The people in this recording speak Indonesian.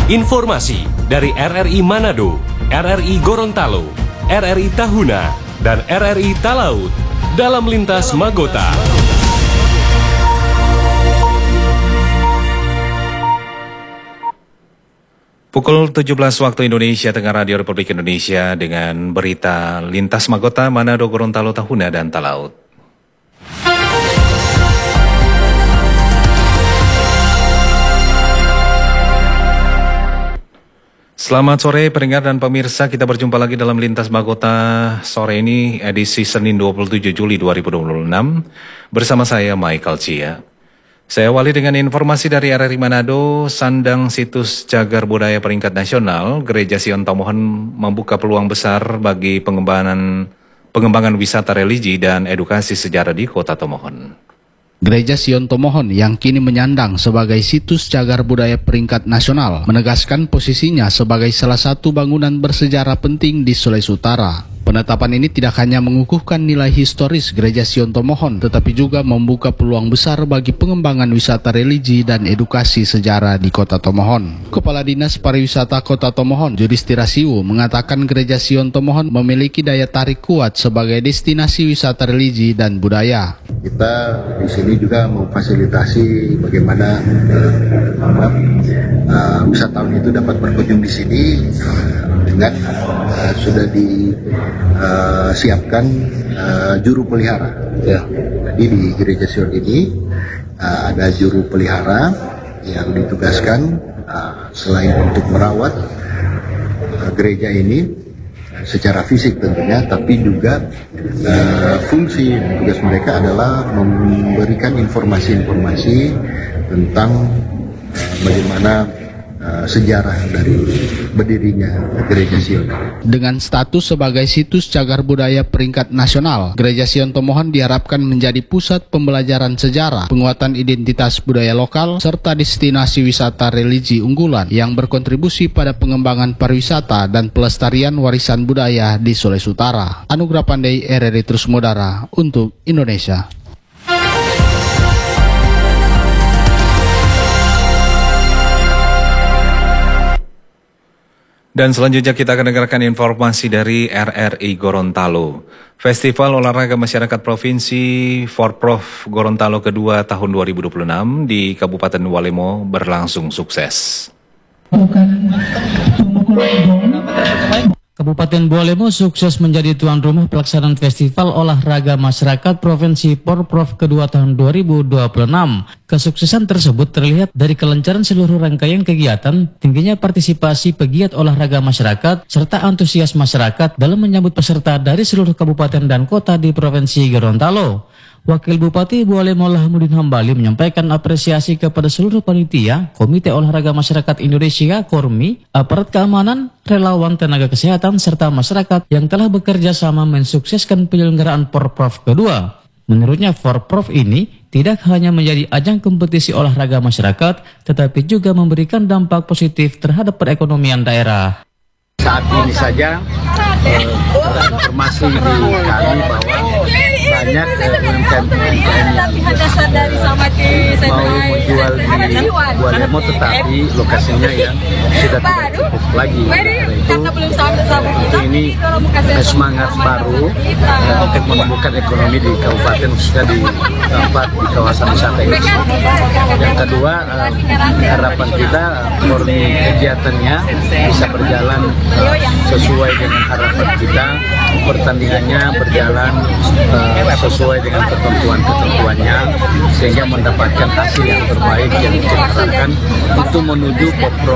Informasi dari RRI Manado, RRI Gorontalo, RRI Tahuna, dan RRI Talaut dalam Lintas Magota. Pukul 17 waktu Indonesia Tengah, Radio Republik Indonesia dengan berita Lintas Magota Manado, Gorontalo, Tahuna, dan Talaut. Selamat sore pendengar dan pemirsa, kita berjumpa lagi dalam Lintas Magota sore ini edisi Senin 27 Juli 2026 bersama saya Michael Cia. Saya awali dengan informasi dari RRI Manado. Sandang situs cagar budaya peringkat nasional, Gereja Sion Tomohon membuka peluang besar bagi pengembangan wisata religi dan edukasi sejarah di Kota Tomohon. Gereja Sion Tomohon yang kini menyandang sebagai situs cagar budaya peringkat nasional menegaskan posisinya sebagai salah satu bangunan bersejarah penting di Sulawesi Utara. Penetapan ini tidak hanya mengukuhkan nilai historis Gereja Sion Tomohon, tetapi juga membuka peluang besar bagi pengembangan wisata religi dan edukasi sejarah di Kota Tomohon. Kepala Dinas Pariwisata Kota Tomohon, Yudhistira Siwu, mengatakan Gereja Sion Tomohon memiliki daya tarik kuat sebagai destinasi wisata religi dan budaya. Kita di sini juga memfasilitasi bagaimana wisatawan itu dapat berkunjung di sini dengan sudah disiapkan juru pelihara. Ya. Jadi di Gereja Sion ini ada juru pelihara yang ditugaskan selain untuk merawat gereja ini secara fisik tentunya, tapi juga fungsi tugas mereka adalah memberikan informasi-informasi tentang bagaimana sejarah dari berdirinya Gereja Sion. Dengan status sebagai situs cagar budaya peringkat nasional, Gereja Sion Tomohon diharapkan menjadi pusat pembelajaran sejarah, penguatan identitas budaya lokal, serta destinasi wisata religi unggulan yang berkontribusi pada pengembangan pariwisata dan pelestarian warisan budaya di Sulawesi Utara. Anugrah Pandai, RRI Terus Mudara untuk Indonesia. Dan selanjutnya kita akan dengarkan informasi dari RRI Gorontalo. Festival Olahraga Masyarakat Provinsi Forprov Gorontalo kedua tahun 2026 di Kabupaten Walemo berlangsung sukses. Kabupaten Walemo sukses menjadi tuan rumah pelaksanaan Festival Olahraga Masyarakat Provinsi Forprov kedua tahun 2026. Kesuksesan tersebut terlihat dari kelancaran seluruh rangkaian kegiatan, tingginya partisipasi pegiat olahraga masyarakat, serta antusias masyarakat dalam menyambut peserta dari seluruh kabupaten dan kota di Provinsi Gorontalo. Wakil Bupati Walemo Lahamudin Hambali menyampaikan apresiasi kepada seluruh panitia, Komite Olahraga Masyarakat Indonesia (KORMI), aparat keamanan, relawan, tenaga kesehatan, serta masyarakat yang telah bekerja sama mensukseskan penyelenggaraan Forprov kedua. Menurutnya Forprov ini tidak hanya menjadi ajang kompetisi olahraga masyarakat, tetapi juga memberikan dampak positif terhadap perekonomian daerah. Saat ini saja informasi di kami bahwa banyak UMKM yang mau menjual di Walemo, tetapi lokasinya yang sudah tidak cukup lagi. Itu ini semangat baru untuk menumbuhkan ekonomi di kabupaten, khususnya di tempat di kawasan wisata ini. Yang kedua, harapan kita KORMI kegiatannya bisa berjalan sesuai dengan harapan kita, pertandingannya berjalan sesuai dengan ketentuan-ketentuannya, sehingga mendapatkan hasil yang terbaik yang kita harapkan untuk menuju Forprov